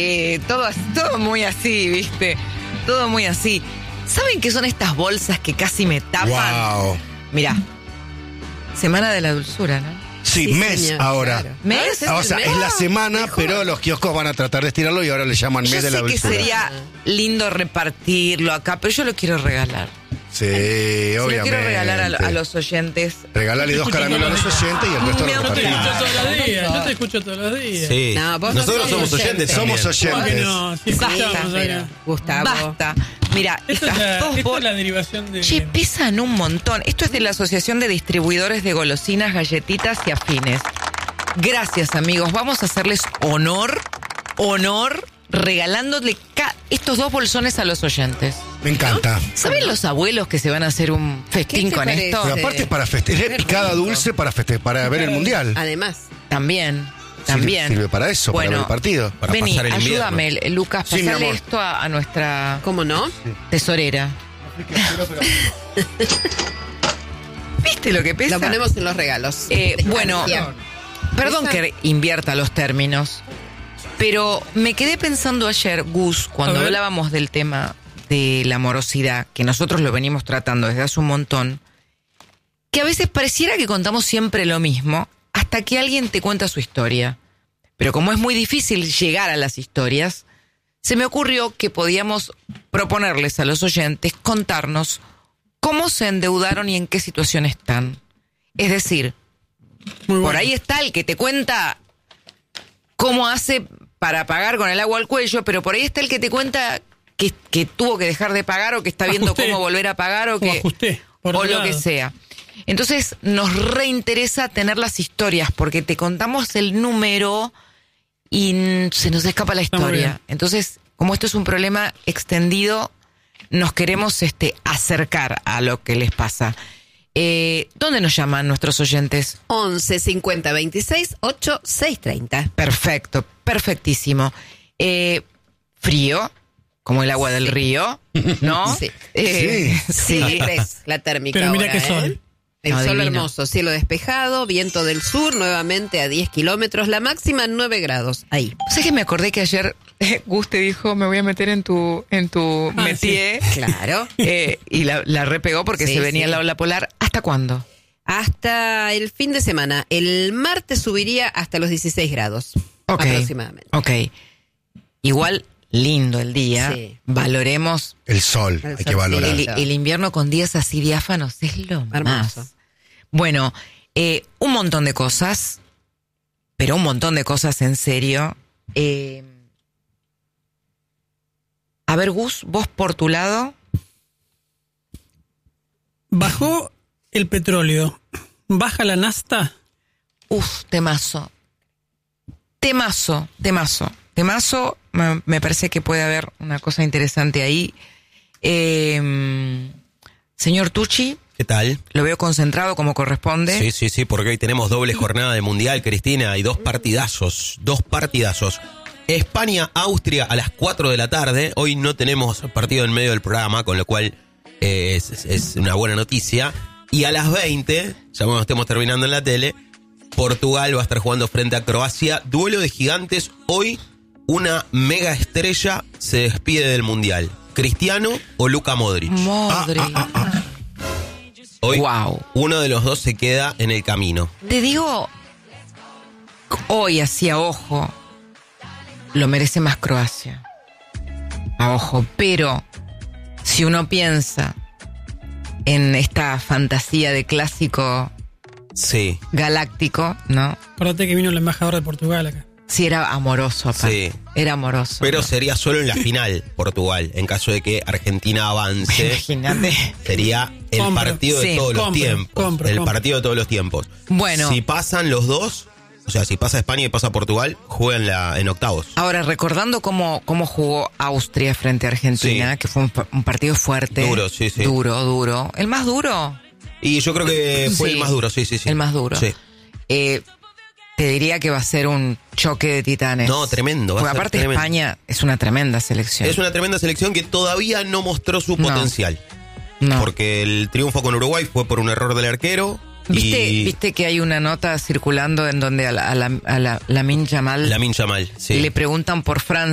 Todo muy así, ¿viste? Todo muy así. ¿Saben qué son estas bolsas que casi me tapan? Wow. Mirá, Semana de la Dulzura, ¿no? Sí, mes señor, ahora. Claro. ¿Mes? O sea, es la semana, Mejor. pero los kioscos van a tratar de estirarlo y ahora le llaman Yo mes de la sé que dulzura. sería lindo repartirlo acá, pero yo lo quiero regalar. Sí, Se obviamente. lo quiero regalar a los oyentes. Regalale 2 caramelos a los oyentes y el resto Me lo Yo te repartimos. escucho todos los días. Yo te escucho todos los días. Sí. No, vos Nosotros no somos sos oyentes. Somos también. ¿Por qué oyentes. no? Sí, Basta, escuchamos pero, acá. Gustavo. Basta. Mira, Esto estas dos es bolsas. la derivación de... Che, pesan un montón. Esto es de la Asociación de Distribuidores de Golosinas, Galletitas y Afines. Gracias, amigos. Vamos a hacerles honor, regalándole estos 2 bolsones a los oyentes. Me encanta. ¿Saben los abuelos que se van a hacer un festín ¿Qué te con parece? esto? Pero aparte es para festejar, picada dulce para ver el mundial. Además, También. Sirve para eso, para ver el partido. Para Vení, pasar el invierno. ayúdame, Lucas, Sí, mi pasale amor. esto a nuestra ¿cómo no? tesorera. ¿Viste lo que pesa? Lo ponemos en los regalos. Bueno, Descansia. perdón Esa- que invierta los términos, pero me quedé pensando ayer, Gus, cuando A ver. hablábamos del tema de la morosidad, que nosotros lo venimos tratando desde hace un montón, que a veces pareciera que contamos siempre lo mismo hasta que alguien te cuenta su historia. Pero como es muy difícil llegar a las historias, se me ocurrió que podíamos proponerles a los oyentes contarnos cómo se endeudaron y en qué situación están. Es decir, Muy bueno. por ahí está el que te cuenta cómo hace para pagar con el agua al cuello, pero por ahí está el que te cuenta que tuvo que dejar de pagar o que está viendo Ajusté. cómo volver a pagar o ajusté, por o otro lo que lado. sea. Entonces nos reinteresa tener las historias porque te contamos el número y se nos escapa la Está muy historia. bien. Entonces, como esto es un problema extendido, nos queremos acercar a lo que les pasa. ¿Dónde nos llaman nuestros oyentes? 11 50 26 8 6 30. Perfecto, perfectísimo. Frío, como el agua del río, ¿no? Sí. Sí. 3 la térmica. Pero mira ahora, qué sol. El No, sol divino. hermoso, cielo despejado, viento del sur, nuevamente a 10 kilómetros, la máxima 9 grados. Ahí. ¿Sabes que me acordé que ayer Gus te dijo, me voy a meter en tu métier? Claro. Y la repegó porque Sí, se venía sí. la ola polar. ¿Hasta cuándo? Hasta el fin de semana. El martes subiría hasta los 16 grados. Ok. Aproximadamente. Ok. Igual, lindo el día. Sí. Valoremos El sol, El hay que sol, valorar. sí. el invierno con días así diáfanos. Es lo Hermoso. más. Bueno, un montón de cosas, pero un montón de cosas en serio. A ver, Gus, vos por tu lado. Bajó el petróleo. Baja la nafta. Uf, temazo. Temazo. Me parece que puede haber una cosa interesante ahí. Señor Tucci, ¿Qué tal? lo veo concentrado como corresponde. Sí, porque hoy tenemos doble jornada de Mundial, Cristina, y dos partidazos. España-Austria a las 4 de la tarde. Hoy no tenemos partido en medio del programa, con lo cual es una buena noticia. Y a las 20, ya cuando estemos terminando en la tele, Portugal va a estar jugando frente a Croacia. Duelo de gigantes. Hoy una mega estrella se despide del Mundial. ¿Cristiano o Luka Modric? Modric. Hoy Wow. uno de los dos se queda en el camino. Te digo, hoy así a ojo, lo merece más Croacia. A ojo, pero si uno piensa en esta fantasía de clásico Sí, galáctico, ¿no? Acuérdate que vino el embajador de Portugal acá. Sí, era amoroso aparte. Sí. Era amoroso. pero ¿no? sería solo en la final Portugal. En caso de que Argentina avance, Imagínate. sería el Compro. partido de Sí, todos los compro, tiempos. compro. El partido de todos los tiempos. Bueno. Si pasan los dos, o sea, si pasa España y pasa Portugal, juegan en octavos. Ahora, recordando cómo jugó Austria frente a Argentina, Sí. que fue un partido fuerte. Duro, sí. Duro. ¿El más duro? Y yo creo que fue Sí. el más duro, sí. El más duro. Sí. Te diría que va a ser un choque de titanes. No, tremendo, va a Porque ser aparte tremendo. España es una tremenda selección. Es una tremenda selección que todavía no mostró su No. potencial. No. Porque el triunfo con Uruguay fue por un error del arquero. ¿Viste que hay una nota circulando en donde a la Lamine Yamal Lamine Yamal, sí. le preguntan por Francia?